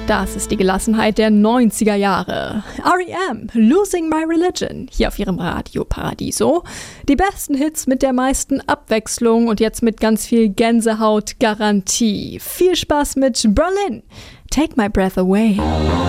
Das ist die Gelassenheit der 90er Jahre. R.E.M., Losing My Religion, hier auf ihrem Radio Paradiso. Die besten Hits mit der meisten Abwechslung und jetzt mit ganz viel Gänsehaut-Garantie. Viel Spaß mit Berlin. Take My Breath Away.